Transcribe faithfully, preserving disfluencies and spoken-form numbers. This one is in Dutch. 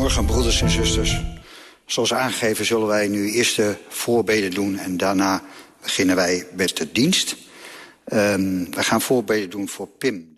Goedemorgen, broeders en zusters. Zoals aangegeven zullen wij nu eerst de voorbeden doen en daarna beginnen wij met de dienst. Um, wij gaan voorbeden doen voor Pim.